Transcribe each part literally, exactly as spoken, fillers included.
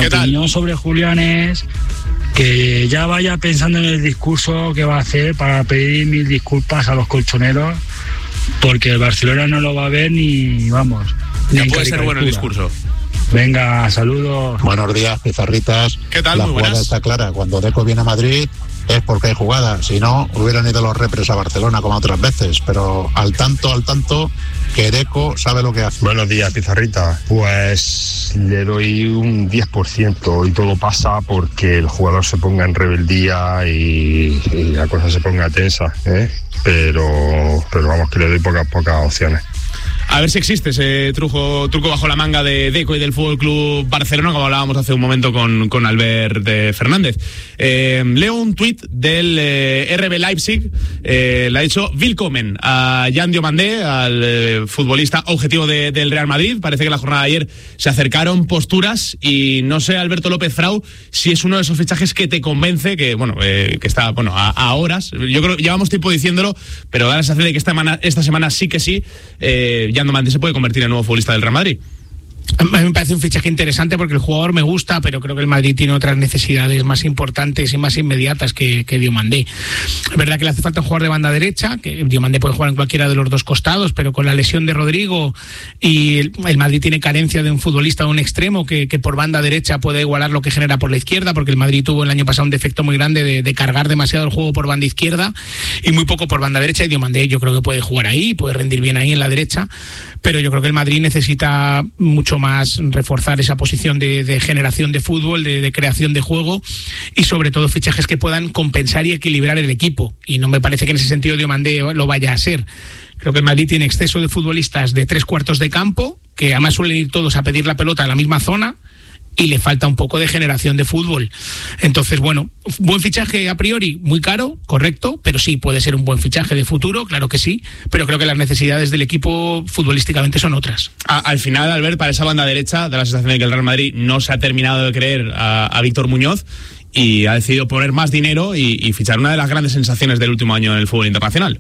Mi opinión sobre Julián es que ya vaya pensando en el discurso que va a hacer para pedir mil disculpas a los colchoneros, porque el Barcelona no lo va a ver ni, vamos, ni ya puede ser bueno el discurso. Venga, saludos. Buenos días, pizarritas. ¿Qué tal? La Muy jugada buenas. está clara. Cuando Deco viene a Madrid es porque hay jugada. Si no, hubieran ido los repres a Barcelona como otras veces. Pero al tanto, al tanto, que Deco sabe lo que hace. Buenos días, pizarrita. Pues le doy un diez por ciento y todo pasa porque el jugador se ponga en rebeldía y, y la cosa se ponga tensa, ¿eh? Pero, pero vamos, que le doy pocas, pocas opciones. A ver si existe ese truco, truco bajo la manga de Deco y del Fútbol Club Barcelona, como hablábamos hace un momento con, con Albert eh, Fernández. Eh, leo un tuit del eh, R B Leipzig, eh, le ha dicho Willkommen a Jan Diomandé, al eh, futbolista objetivo de, del Real Madrid. Parece que la jornada de ayer se acercaron posturas y no sé, Alberto López Frau, si es uno de esos fichajes que te convence, que bueno, eh, que está bueno a, a horas. Yo creo que llevamos tiempo diciéndolo, pero da la sensación de que esta semana, esta semana sí que sí, eh, Jan Diomandé se puede convertir en nuevo futbolista del Real Madrid. A mí me parece un fichaje interesante porque el jugador me gusta, pero creo que el Madrid tiene otras necesidades más importantes y más inmediatas que, que Diomandé. Es verdad que le hace falta un jugador de banda derecha, que Diomandé puede jugar en cualquiera de los dos costados, pero con la lesión de Rodrigo y el, el Madrid tiene carencia de un futbolista de un extremo que, que por banda derecha puede igualar lo que genera por la izquierda, porque el Madrid tuvo el año pasado un defecto muy grande de, de cargar demasiado el juego por banda izquierda y muy poco por banda derecha, y Diomandé yo creo que puede jugar ahí, puede rendir bien ahí en la derecha, pero yo creo que el Madrid necesita mucho más reforzar esa posición de, de generación de fútbol, de, de creación de juego y sobre todo fichajes que puedan compensar y equilibrar el equipo, y no me parece que en ese sentido Diomandé lo vaya a ser. Creo que el Madrid tiene exceso de futbolistas de tres cuartos de campo, que además suelen ir todos a pedir la pelota a la misma zona, y le falta un poco de generación de fútbol. Entonces, bueno, buen fichaje a priori, muy caro, correcto, pero sí, puede ser un buen fichaje de futuro, claro que sí, pero creo que las necesidades del equipo futbolísticamente son otras. A, al final, Albert, para esa banda derecha, da la sensación de que el Real Madrid no se ha terminado de creer a, a Víctor Muñoz y ha decidido poner más dinero y, y fichar una de las grandes sensaciones del último año en el fútbol internacional.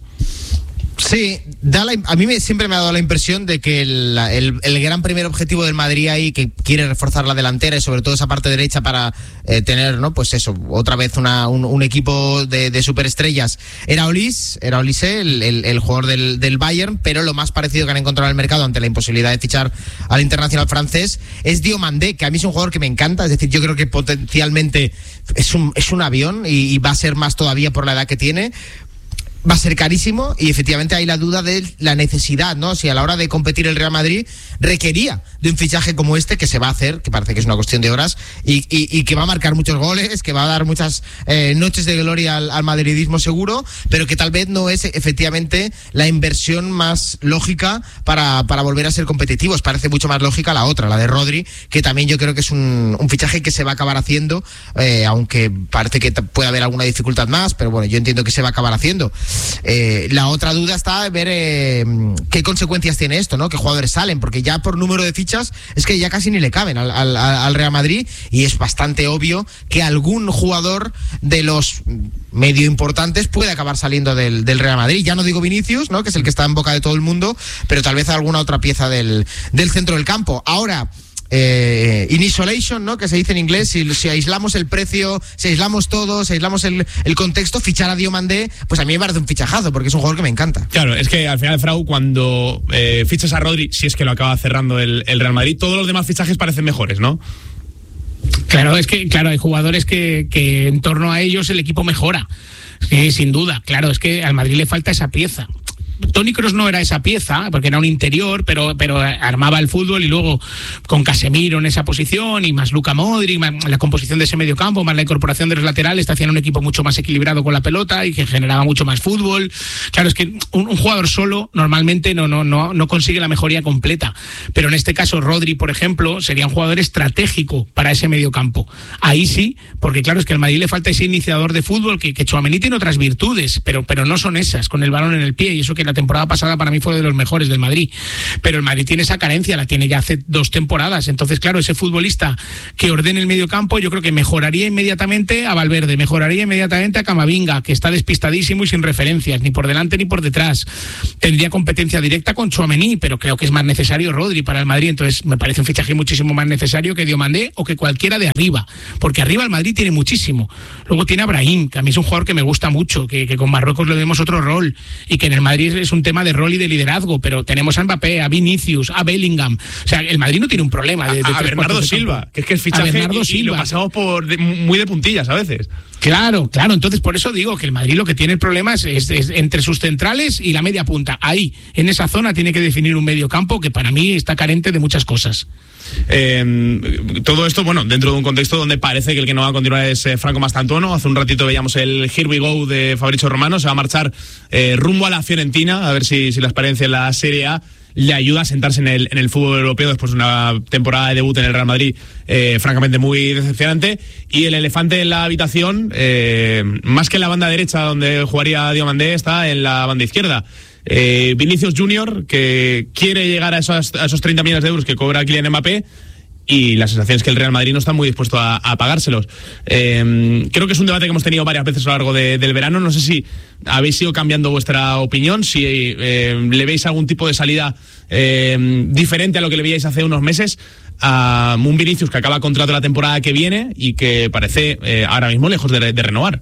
Sí, da la, a mí me, siempre me ha dado la impresión de que el, el, el gran primer objetivo del Madrid ahí, que quiere reforzar la delantera y sobre todo esa parte derecha para eh, tener, no, pues eso, otra vez una, un, un equipo de, de superestrellas, era Olise, era Olise, el, el, el jugador del, del Bayern, pero lo más parecido que han encontrado en el mercado ante la imposibilidad de fichar al internacional francés es Diomandé, que a mí es un jugador que me encanta, es decir, yo creo que potencialmente es un, es un avión y, y va a ser más todavía por la edad que tiene. Va a ser carísimo y efectivamente hay la duda de la necesidad, ¿no? Si a la hora de competir el Real Madrid requería de un fichaje como este, que se va a hacer, que parece que es una cuestión de horas, y, y, y que va a marcar muchos goles, que va a dar muchas eh, noches de gloria al, al madridismo seguro, pero que tal vez no es efectivamente la inversión más lógica para, para volver a ser competitivos. Parece mucho más lógica la otra, la de Rodri, que también yo creo que es un, un fichaje que se va a acabar haciendo, eh, aunque parece que puede haber alguna dificultad más, pero bueno, yo entiendo que se va a acabar haciendo. Eh, la otra duda está en ver eh, qué consecuencias tiene esto, ¿no? Qué jugadores salen, porque ya por número de fichas es que ya casi ni le caben al, al, al Real Madrid, y es bastante obvio que algún jugador de los medio importantes puede acabar saliendo del, del Real Madrid. Ya no digo Vinicius, ¿no? Que es el que está en boca de todo el mundo, pero tal vez alguna otra pieza del, del centro del campo. Ahora, Eh, in isolation, ¿no? Que se dice en inglés, si, si aislamos el precio, si aislamos todo, si aislamos el, el contexto, fichar a Diomandé, pues a mí me parece un fichajazo, porque es un jugador que me encanta. Claro, es que al final, Frau, cuando eh, fichas a Rodri, si es que lo acaba cerrando el, el Real Madrid, todos los demás fichajes parecen mejores, ¿no? Claro, es que claro, hay jugadores que, que en torno a ellos el equipo mejora, sí, sin duda. Claro, es que al Madrid le falta esa pieza. Toni Kroos no era esa pieza, porque era un interior, pero, pero armaba el fútbol, y luego con Casemiro en esa posición y más Luka Modric, más la composición de ese medio campo, más la incorporación de los laterales, te hacían un equipo mucho más equilibrado con la pelota y que generaba mucho más fútbol. Claro, es que un, un jugador solo normalmente no, no, no, no consigue la mejoría completa, pero en este caso Rodri, por ejemplo, sería un jugador estratégico para ese medio campo. Ahí sí, porque claro, es que al Madrid le falta ese iniciador de fútbol, que, que Tchouaméni tiene otras virtudes, pero, pero no son esas, con el balón en el pie, y eso que la temporada pasada para mí fue de los mejores del Madrid, pero el Madrid tiene esa carencia, la tiene ya hace dos temporadas. Entonces, claro, ese futbolista que ordene el medio campo, yo creo que mejoraría inmediatamente a Valverde, mejoraría inmediatamente a Camavinga, que está despistadísimo y sin referencias, ni por delante ni por detrás. Tendría competencia directa con Tchouaméni, pero creo que es más necesario Rodri para el Madrid. Entonces, me parece un fichaje muchísimo más necesario que Diomandé o que cualquiera de arriba, porque arriba el Madrid tiene muchísimo. Luego tiene a Brahim, que a mí es un jugador que me gusta mucho, que, que con Marruecos le vemos otro rol, y que en el Madrid es un tema de rol y de liderazgo, pero tenemos a Mbappé, a Vinicius, a Bellingham. O sea, el Madrid no tiene un problema de, de a, a Bernardo Silva, que es que el fichaje y, y lo pasamos por de, muy de puntillas a veces. Claro, claro, entonces por eso digo que el Madrid lo que tiene el problema es, es, es entre sus centrales y la media punta. Ahí, en esa zona, tiene que definir un medio campo que para mí está carente de muchas cosas. Eh, todo esto, bueno, dentro de un contexto donde parece que el que no va a continuar es eh, Franco Mastantuono. Hace un ratito veíamos el Here We Go de Fabrizio Romano. Se va a marchar eh, rumbo a la Fiorentina, a ver si, si la experiencia en la Serie A le ayuda a sentarse en el, en el fútbol europeo después de una temporada de debut en el Real Madrid eh, francamente muy decepcionante. Y el elefante en la habitación, eh, más que en la banda derecha donde jugaría Diomandé, está en la banda izquierda. Eh, Vinicius Junior, que quiere llegar a esos, a esos treinta millones de euros que cobra Kylian Mbappé, y la sensación es que el Real Madrid no está muy dispuesto a, a pagárselos. Eh, creo que es un debate que hemos tenido varias veces a lo largo de, del verano. No sé si habéis ido cambiando vuestra opinión, si eh, le veis algún tipo de salida eh, diferente a lo que le veíais hace unos meses a un Vinicius que acaba contrato la temporada que viene y que parece eh, ahora mismo lejos de, de renovar.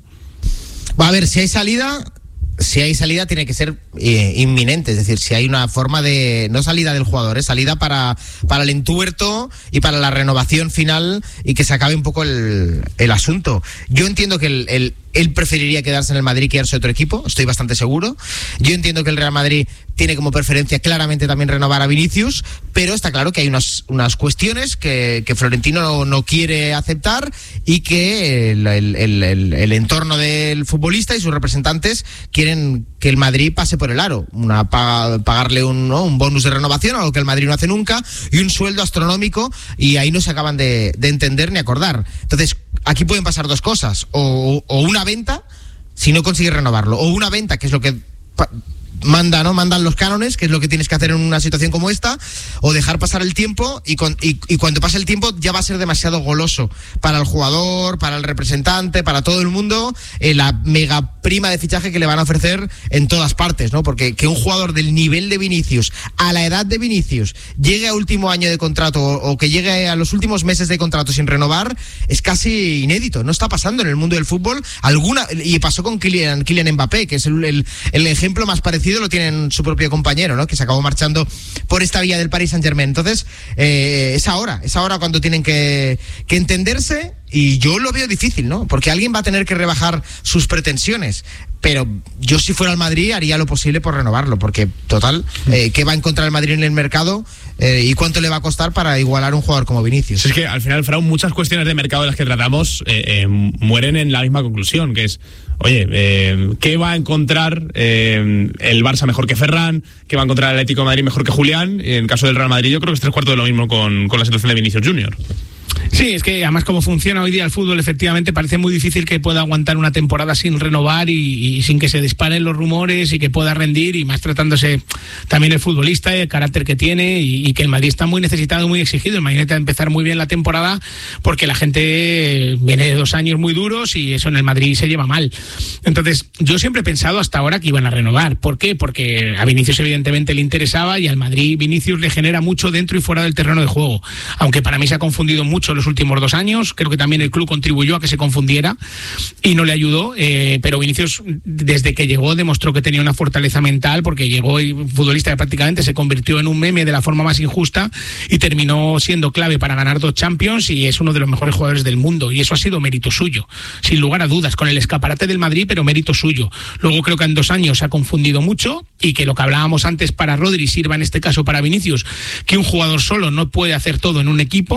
Va a ver, si hay salida... Si hay salida tiene que ser eh, inminente, es decir, si hay una forma de, no salida del jugador, es salida para, para el entuerto y para la renovación final y que se acabe un poco el, el asunto. Yo entiendo que el, el, él preferiría quedarse en el Madrid que irse a otro equipo, estoy bastante seguro. Yo entiendo que el Real Madrid tiene como preferencia claramente también renovar a Vinicius, pero está claro que hay unas, unas cuestiones que, que Florentino no, no quiere aceptar y que el, el, el, el entorno del futbolista y sus representantes quieren que el Madrid pase por el aro, una pagarle un, ¿no? un bonus de renovación, algo que el Madrid no hace nunca, y un sueldo astronómico, y ahí no se acaban de, de entender ni acordar. Entonces, aquí pueden pasar dos cosas, o, o una venta, si no consigues renovarlo, o una venta, que es lo que pa- manda, ¿no? Mandan los cánones, que es lo que tienes que hacer en una situación como esta, o dejar pasar el tiempo y, con, y, y cuando pase el tiempo ya va a ser demasiado goloso para el jugador, para el representante, para todo el mundo, eh, la mega prima de fichaje que le van a ofrecer en todas partes, ¿no? Porque que un jugador del nivel de Vinicius, a la edad de Vinicius, llegue a último año de contrato o, o que llegue a los últimos meses de contrato sin renovar, es casi inédito. No está pasando en el mundo del fútbol alguna, y pasó con Kylian, Kylian Mbappé, que es el, el, el ejemplo más parecido, lo tienen su propio compañero, ¿no? Que se acabó marchando por esta vía del Paris Saint-Germain. Entonces, eh, es ahora, es ahora cuando tienen que, que entenderse, y yo lo veo difícil, ¿no? Porque alguien va a tener que rebajar sus pretensiones. Pero yo, si fuera el Madrid, haría lo posible por renovarlo, porque, total, eh, ¿qué va a encontrar el Madrid en el mercado eh, y cuánto le va a costar para igualar a un jugador como Vinicius? Es que al final, Frau, muchas cuestiones de mercado de las que tratamos eh, eh, mueren en la misma conclusión, que es, oye, eh, ¿qué va a encontrar eh, el Barça mejor que Ferran? ¿Qué va a encontrar el Atlético de Madrid mejor que Julián? En el caso del Real Madrid, yo creo que es tres cuartos de lo mismo con, con la situación de Vinicius Junior. Sí, es que además como funciona hoy día el fútbol, efectivamente parece muy difícil que pueda aguantar una temporada sin renovar y, y sin que se disparen los rumores y que pueda rendir, y más tratándose también el futbolista, el carácter que tiene, y, y que el Madrid está muy necesitado, muy exigido. El Madrid necesita empezar muy bien la temporada porque la gente viene de dos años muy duros y eso en el Madrid se lleva mal. Entonces, yo siempre he pensado hasta ahora que iban a renovar. ¿Por qué? Porque a Vinicius evidentemente le interesaba, y al Madrid Vinicius le genera mucho dentro y fuera del terreno de juego. Aunque para mí se ha confundido mucho los últimos dos años, creo que también el club contribuyó a que se confundiera y no le ayudó, eh, pero Vinicius desde que llegó demostró que tenía una fortaleza mental, porque llegó y futbolista que prácticamente se convirtió en un meme de la forma más injusta y terminó siendo clave para ganar dos Champions, y es uno de los mejores jugadores del mundo, y eso ha sido mérito suyo, sin lugar a dudas, con el escaparate del Madrid, pero mérito suyo. Luego creo que en dos años se ha confundido mucho, y que lo que hablábamos antes para Rodri sirva en este caso para Vinicius, que un jugador solo no puede hacer todo en un equipo,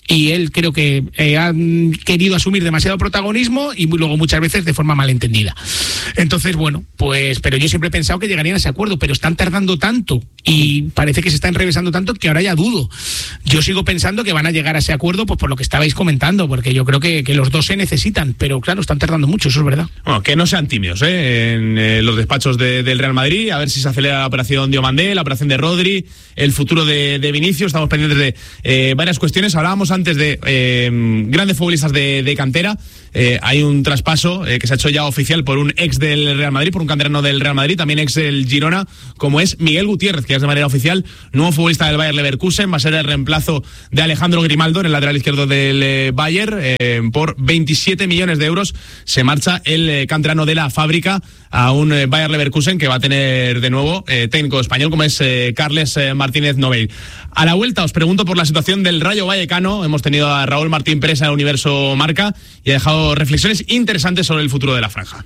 y él creo que eh, ha querido asumir demasiado protagonismo y luego muchas veces de forma malentendida. Entonces, bueno, pues, pero yo siempre he pensado que llegarían a ese acuerdo, pero están tardando tanto y parece que se está enrevesando tanto que ahora ya dudo. Yo sigo pensando que van a llegar a ese acuerdo, pues por lo que estabais comentando, porque yo creo que, que los dos se necesitan, pero claro, están tardando mucho, eso es verdad. Bueno, que no sean tímidos, ¿eh? En eh, los despachos de, del Real Madrid, a ver si se acelera la operación Diomandé, la operación de Rodri, el futuro de, de Vinicius. Estamos pendientes de eh, varias cuestiones. Hablábamos antes de eh, grandes futbolistas de, de cantera. Eh, hay un traspaso eh, que se ha hecho ya oficial por un ex del Real Madrid, por un canterano del Real Madrid, también ex del Girona, como es Miguel Gutiérrez, que es de manera oficial nuevo futbolista del Bayer Leverkusen. Va a ser el reemplazo de Alejandro Grimaldo en el lateral izquierdo del eh, Bayer. Eh, por veintisiete millones de euros se marcha el eh, canterano de la fábrica a un eh, Bayer Leverkusen que va a tener de nuevo eh, técnico español como es eh, Carles eh, Martínez Novell. A la vuelta os pregunto por la situación del Rayo Vallecano. Hemos tenido a Raúl Martín Presa en Universo Marca y ha dejado reflexiones interesantes sobre el futuro de la franja.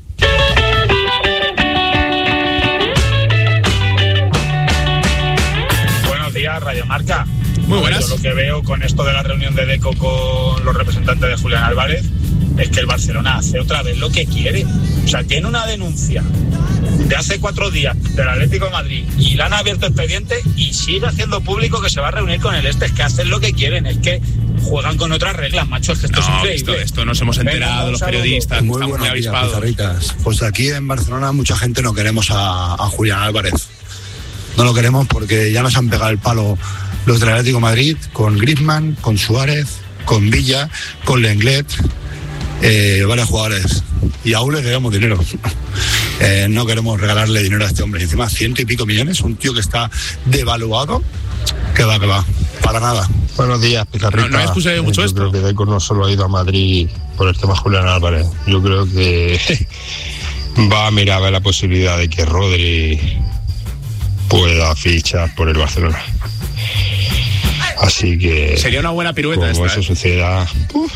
Buenos días, Radio Marca. Muy buenas. Yo lo que veo con esto de la reunión de Deco con los representantes de Julián Álvarez es que el Barcelona hace otra vez lo que quiere. O sea, tiene una denuncia de hace cuatro días del Atlético de Madrid y le han abierto expediente y sigue haciendo público que se va a reunir con el este. Es que hacen lo que quieren, es que juegan con otras reglas, macho, es que esto no, es increíble. Esto, esto nos hemos enterado, Venga, los periodistas, muy estamos muy avispados. Días, pues aquí en Barcelona mucha gente no queremos a, a Julián Álvarez. No lo queremos porque ya nos han pegado el palo los del Atlético de Madrid, con Griezmann, con Suárez, con Villa, con Lenglet, eh, varios jugadores. Y aún le debemos dinero. Eh, no queremos regalarle dinero a este hombre. Y encima ciento y pico millones, un tío que está devaluado. Que va, que va, para nada. Buenos días, Pizarrita. No, no excuse mucho Yo esto. creo que Deco no solo ha ido a Madrid por el tema Julián Álvarez. Yo creo que va a mirar a ver la posibilidad de que Rodri pueda fichar por el Barcelona. Así que sería una buena pirueta como esta, eso ¿eh? suceda, uf,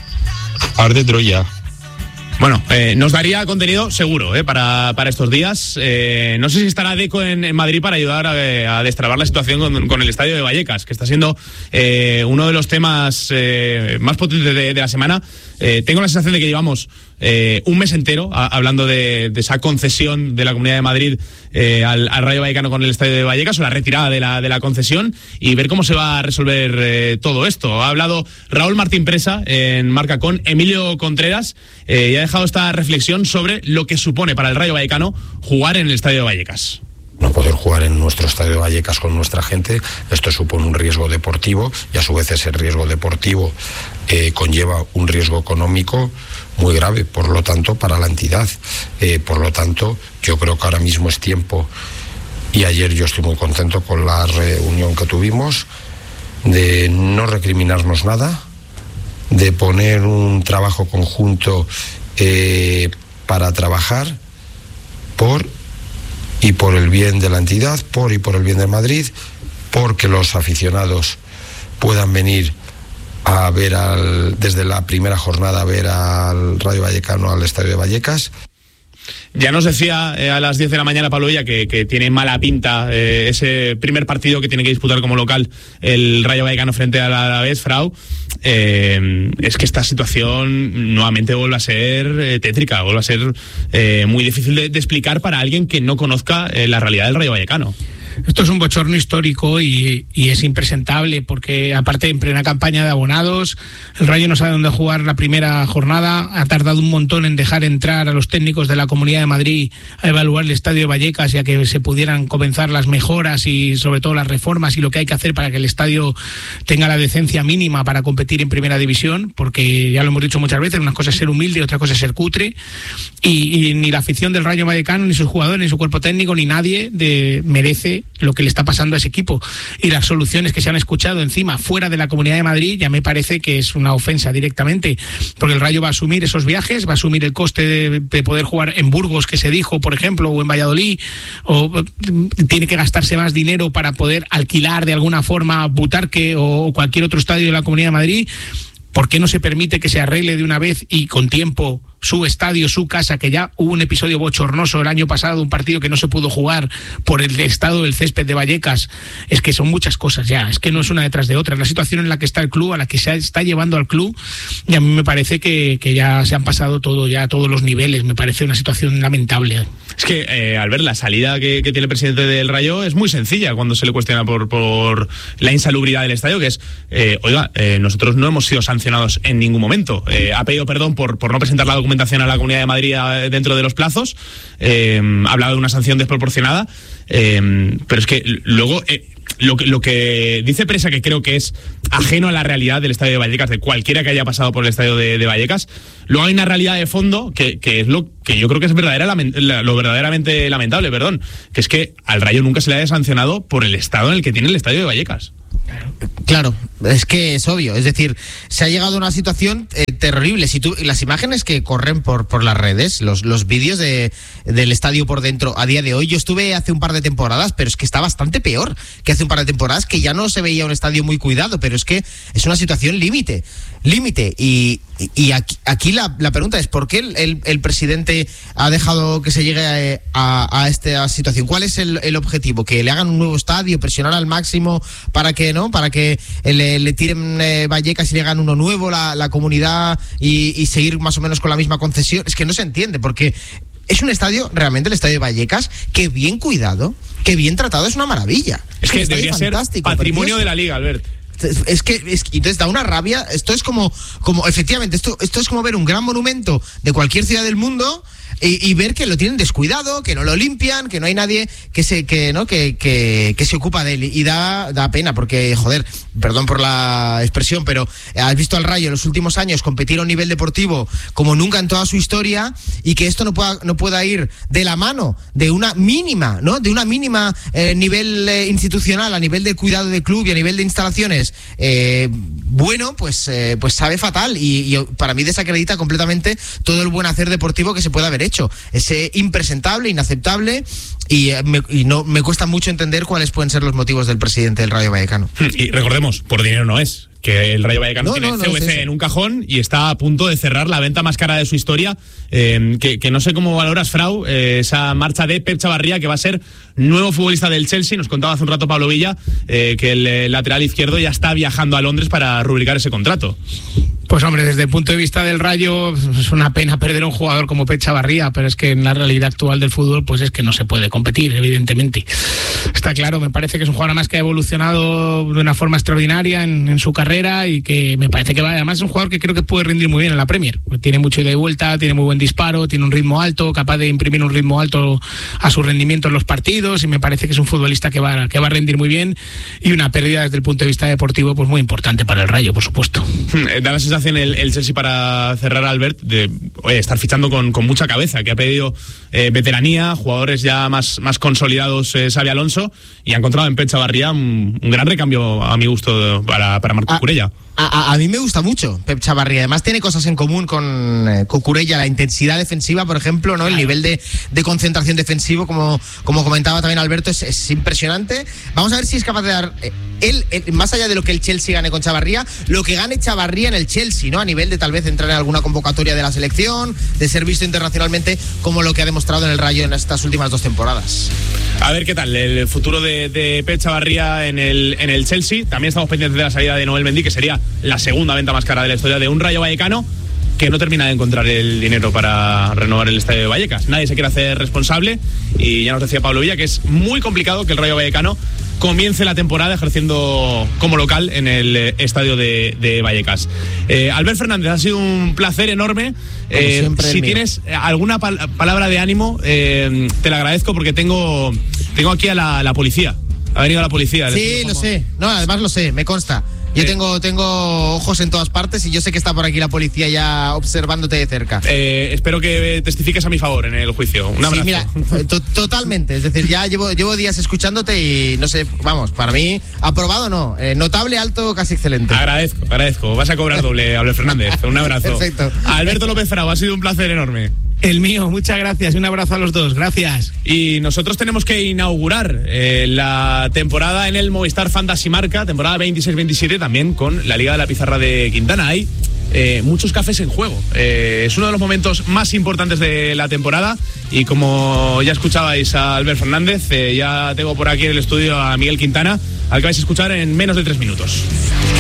arde Troya. Bueno, eh, nos daría contenido seguro eh, para, para estos días. Eh, no sé si estará Deco en, en Madrid para ayudar a, a destrabar la situación con, con el estadio de Vallecas, que está siendo eh, uno de los temas eh, más potentes de, de la semana. Eh, tengo la sensación de que llevamos eh, un mes entero a, hablando de, de esa concesión de la Comunidad de Madrid eh, al, al Rayo Vallecano con el estadio de Vallecas, o la retirada de la, de la concesión, y ver cómo se va a resolver eh, todo esto. Ha hablado Raúl Martín Presa en Marca con Emilio Contreras eh, y ha dejado esta reflexión sobre lo que supone para el Rayo Vallecano jugar en el estadio de Vallecas. No poder jugar en nuestro estadio de Vallecas con nuestra gente, esto supone un riesgo deportivo y a su vez ese riesgo deportivo eh, conlleva un riesgo económico muy grave, por lo tanto, para la entidad. Eh, por lo tanto, yo creo que ahora mismo es tiempo, y ayer yo estoy muy contento con la reunión que tuvimos, de no recriminarnos nada, de poner un trabajo conjunto eh, para trabajar por y por el bien de la entidad, por y por el bien de Madrid, porque los aficionados puedan venir a ver al, desde la primera jornada a ver al Rayo Vallecano al estadio de Vallecas. Ya nos decía eh, a las diez de la mañana Pablo Illa que, que tiene mala pinta eh, ese primer partido que tiene que disputar como local el Rayo Vallecano frente al Alavés, Frau. Eh, es que esta situación nuevamente vuelve a ser eh, tétrica, vuelve a ser eh, muy difícil de, de explicar para alguien que no conozca eh, la realidad del Rayo Vallecano. Esto es un bochorno histórico y, y es impresentable porque, aparte, en plena campaña de abonados, el Rayo no sabe dónde jugar la primera jornada, ha tardado un montón en dejar entrar a los técnicos de la Comunidad de Madrid a evaluar el estadio de Vallecas y a que se pudieran comenzar las mejoras y sobre todo las reformas y lo que hay que hacer para que el estadio tenga la decencia mínima para competir en primera división, porque ya lo hemos dicho muchas veces, una cosa es ser humilde y otra cosa es ser cutre, y, y ni la afición del Rayo Vallecano, ni sus jugadores, ni su cuerpo técnico, ni nadie de, merece lo que le está pasando a ese equipo. Y las soluciones que se han escuchado encima fuera de la Comunidad de Madrid ya me parece que es una ofensa directamente, porque el Rayo va a asumir esos viajes, va a asumir el coste de, de poder jugar en Burgos, que se dijo, por ejemplo, o en Valladolid, o tiene que gastarse más dinero para poder alquilar de alguna forma Butarque o cualquier otro estadio de la Comunidad de Madrid. ¿Por qué no se permite que se arregle de una vez y con tiempo su estadio, su casa, que ya hubo un episodio bochornoso el año pasado, un partido que no se pudo jugar por el estado del césped de Vallecas. Es que son muchas cosas ya, es que no es una detrás de otra. Es la situación en la que está el club, a la que se está llevando al club, y a mí me parece que, que ya se han pasado todo, ya todos los niveles. Me parece una situación lamentable. Es que, eh, al ver la salida que, que tiene el presidente del Rayo es muy sencilla cuando se le cuestiona por, por la insalubridad del estadio, que es, eh, oiga, eh, nosotros no hemos sido sancionados en ningún momento. Eh, ha pedido perdón por, por no presentar la documentación a la Comunidad de Madrid dentro de los plazos, eh, ha hablado de una sanción desproporcionada, eh, pero es que luego... Eh, Lo que, lo que dice Presa, que creo que es ajeno a la realidad del estadio de Vallecas, de cualquiera que haya pasado por el estadio de, de Vallecas, luego hay una realidad de fondo que, que es lo que yo creo que es verdadera, lo verdaderamente lamentable, perdón, que es que al Rayo nunca se le haya sancionado por el estado en el que tiene el estadio de Vallecas. Claro, es que es obvio, es decir, se ha llegado a una situación eh, terrible. Si tú, las imágenes que corren por, por las redes, los, los vídeos de, del estadio por dentro a día de hoy, yo estuve hace un par de temporadas, pero es que está bastante peor que hace un par de temporadas, que ya no se veía un estadio muy cuidado, pero es que es una situación límite, límite, y, y aquí, aquí la, la pregunta es, ¿por qué el, el, el presidente ha dejado que se llegue a, a, a esta situación? ¿Cuál es el, el objetivo? ¿Que le hagan un nuevo estadio, presionar al máximo para que no, para que le, le tiren eh, Vallecas y le hagan uno nuevo la, la comunidad y, y seguir más o menos con la misma concesión? Es que no se entiende, porque es un estadio, realmente el estadio de Vallecas, que bien cuidado, que bien tratado, es una maravilla. Es, es que debería ser patrimonio precioso de la liga, Albert. Es que, es que entonces da una rabia. Esto es como, como efectivamente, esto, esto es como ver un gran monumento de cualquier ciudad del mundo y, y ver que lo tienen descuidado, que no lo limpian, que no hay nadie que se, que, ¿no? que, que, que se ocupa de él. Y da, da pena, porque, joder, perdón por la expresión, pero has visto al Rayo en los últimos años competir a un nivel deportivo como nunca en toda su historia, y que esto no pueda, no pueda ir de la mano de una mínima, ¿no? De una mínima eh, nivel eh, institucional, a nivel de cuidado de club y a nivel de instalaciones. Eh, bueno, pues, eh, pues sabe fatal, y, y para mí desacredita completamente todo el buen hacer deportivo que se puede haber hecho. Es eh, impresentable, inaceptable, y, eh, me, y no me cuesta mucho entender cuáles pueden ser los motivos del presidente del Rayo Vallecano. Y recordemos, por dinero no es, que el Rayo Vallecano No, tiene no, no C V C es en un cajón y está a punto de cerrar la venta más cara de su historia, eh, que, que no sé cómo valoras, Frau, eh, esa marcha de Pep Chavarría, que va a ser nuevo futbolista del Chelsea. Nos contaba hace un rato Pablo Villa eh, que el eh, lateral izquierdo ya está viajando a Londres para rubricar ese contrato. Pues hombre, desde el punto de vista del Rayo es una pena perder a un jugador como Pep Chavarría, pero es que en la realidad actual del fútbol pues es que no se puede competir, evidentemente. Está claro, me parece que es un jugador más que ha evolucionado de una forma extraordinaria en, en su carrera, y que me parece que va, además es un jugador que creo que puede rendir muy bien en la Premier. Tiene mucho ida y vuelta, tiene muy buen disparo, tiene un ritmo alto, capaz de imprimir un ritmo alto a su rendimiento en los partidos, y me parece que es un futbolista que va, que va a rendir muy bien, y una pérdida desde el punto de vista deportivo pues muy importante para el Rayo, por supuesto. Da la sensación el, el Chelsea, para cerrar, Albert, de oye, estar fichando con, con mucha cabeza, que ha pedido eh, veteranía, jugadores ya más, más consolidados, eh, Xabi Alonso, y ha encontrado en Pep Chavarría un, un gran recambio a mi gusto para, para Marco Cucurella. A, a, a mí me gusta mucho Pep Chavarría. Además tiene cosas en común con eh, Cucurella, la intensidad defensiva, por ejemplo, ¿no? El nivel de, de concentración defensivo, como, como comentaba también Alberto, es, es impresionante. Vamos a ver si es capaz de dar eh, él, él, más allá de lo que el Chelsea gane con Chavarría, lo que gane Chavarría en el Chelsea, ¿no? A nivel de tal vez entrar en alguna convocatoria de la selección, de ser visto internacionalmente, como lo que ha demostrado en el Rayo en estas últimas dos temporadas. A ver qué tal el futuro de, de Pep Chavarría en el, en el Chelsea. También estamos pendientes de la salida de Noel Mendy, que sería la segunda venta más cara de la historia de un Rayo Vallecano, que no termina de encontrar el dinero para renovar el estadio de Vallecas. Nadie se quiere hacer responsable, y ya nos decía Pablo Villa que es muy complicado que el Rayo Vallecano comience la temporada ejerciendo como local en el estadio de, de Vallecas. Eh, Albert Fernández, ha sido un placer enorme. Eh, siempre, si tienes alguna pal- palabra de ánimo, eh, te la agradezco, porque tengo, tengo aquí a la, la policía. Ha venido la policía. Sí, lo sé. No, además lo sé, me consta. Yo eh. tengo, tengo ojos en todas partes, y yo sé que está por aquí la policía ya observándote de cerca. Eh, espero que testifiques a mi favor en el juicio. Un abrazo. Sí, mira, to- totalmente. Es decir, ya llevo, llevo días escuchándote y no sé, vamos, para mí, aprobado no. Eh, notable, alto, casi excelente. Agradezco, agradezco. Vas a cobrar doble, Albert Fernández. Un abrazo. Perfecto. Alberto López Frau, ha sido un placer enorme. El mío, muchas gracias, y un abrazo a los dos, gracias. Y nosotros tenemos que inaugurar eh, la temporada en el Movistar Fantasy Marca, temporada veintiséis veintisiete, también con la Liga de la Pizarra de Quintana. Hay eh, muchos cafés en juego. Eh, es uno de los momentos más importantes de la temporada y como ya escuchabais a Albert Fernández, eh, ya tengo por aquí en el estudio a Miguel Quintana, al que vais a escuchar en menos de tres minutos.